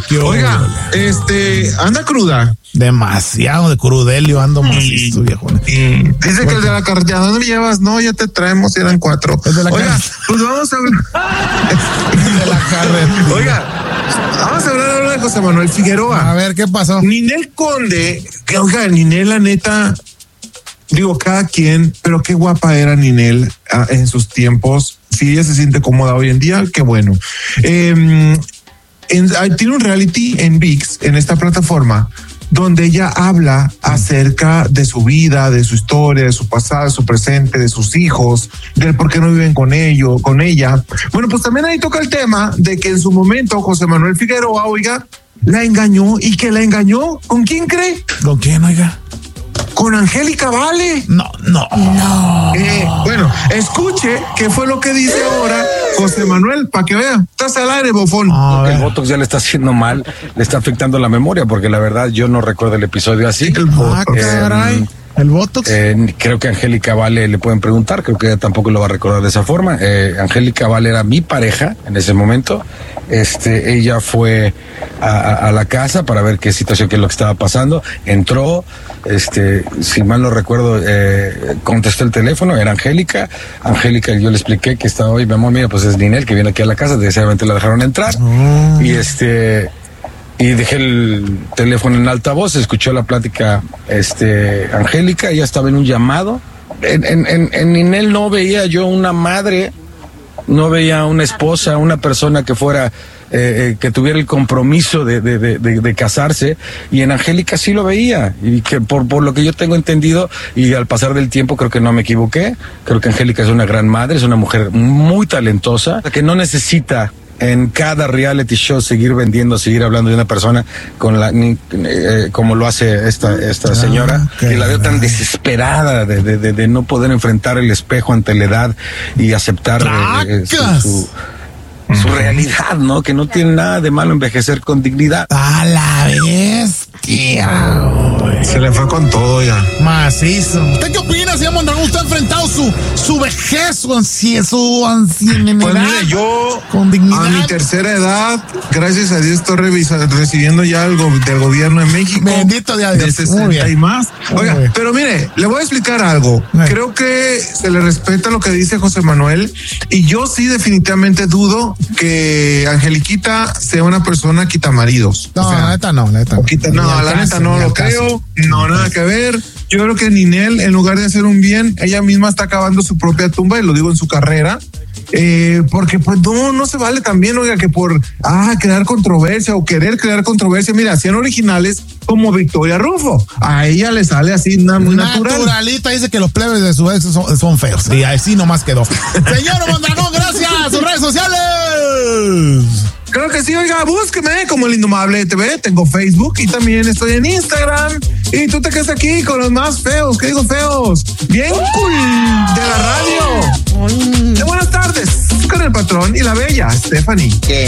Oiga, anda cruda. Demasiado de crudelio, ando macizo, viejo. Dice que el de la carretera, ¿dónde me llevas? No, ya te traemos, eran 4. Oiga, pues vamos a hablar. De la carretera. Oiga, vamos a hablar ahora de José Manuel Figueroa. A ver, ¿qué pasó? Ninel Conde, Ninel, la neta, digo, cada quien, pero qué guapa era Ninel en sus tiempos. Si ella se siente cómoda hoy en día, qué bueno. Tiene un reality en ViX, en esta plataforma, donde ella habla acerca de su vida, de su historia, de su pasado, de su presente, de sus hijos, del por qué no viven con ella. Bueno, pues también ahí toca el tema de que en su momento José Manuel Figueroa, oiga, la engañó. ¿Y que la engañó? ¿Con quién cree? ¿Con quién, oiga? Con Angélica Vale. No. Bueno, escuche qué fue lo que dice ahora José Manuel, para que vea. Estás al aire, bofón. El Botox ya le está haciendo mal, le está afectando la memoria, porque la verdad yo no recuerdo el episodio así. El Botox. Caray. ¿El Botox? Creo que Angélica Vale le pueden preguntar, creo que ella tampoco lo va a recordar de esa forma. Angélica Vale era mi pareja en ese momento. Ella fue a la casa para ver qué situación, qué es lo que estaba pasando. Entró, si mal no recuerdo, contestó el teléfono, era Angélica. Angélica, yo le expliqué que estaba hoy, mi amor, mira, pues es Ninel que viene aquí a la casa, desgraciadamente la dejaron entrar. Y dejé el teléfono en altavoz, escuchó la plática, Angélica, ella estaba en un llamado. En Ninel no veía yo una madre, no veía una esposa, una persona que fuera, que tuviera el compromiso de casarse, y en Angélica sí lo veía, y que por lo que yo tengo entendido, y al pasar del tiempo creo que no me equivoqué, creo que Angélica es una gran madre, es una mujer muy talentosa, que no necesita en cada reality show seguir vendiendo, seguir hablando de una persona como lo hace esta señora, que la veo tan desesperada de no poder enfrentar el espejo ante la edad y aceptar su realidad, ¿no? Que no tiene nada de malo envejecer con dignidad. A la bestia, güey. Se le fue con todo ya. Macizo. ¿Usted qué opina, señor Mondragón? ¿Usted ha enfrentado su vejez, su ancianidad? Pues mire, yo con dignidad, a mi tercera edad, gracias a Dios, estoy recibiendo ya algo del gobierno de México. Bendito Dios. De 60 y más. Oiga, pero mire, le voy a explicar algo. Creo que se le respeta lo que dice José Manuel, y yo sí definitivamente dudo que Angeliquita sea una persona quitamaridos. No, la neta no. La neta no lo creo. No, nada que ver. Yo creo que Ninel, en lugar de hacer un bien, ella misma está acabando su propia tumba, y lo digo en su carrera. Porque pues no se vale también, oiga, que por crear controversia o querer crear controversia. Mira, hacían originales como Victoria Rufo, a ella le sale así muy natural. Naturalita, dice que los plebes de su ex son feos, y así nomás quedó. Señor Mondragón, gracias. Sus redes sociales. Creo que sí, oiga, búsqueme como El Indomable TV, tengo Facebook y también estoy en Instagram. Y tú te quedas aquí con los más feos, ¿qué digo feos? Bien cool de la radio. Buenas tardes, con el patrón y la bella Stephanie.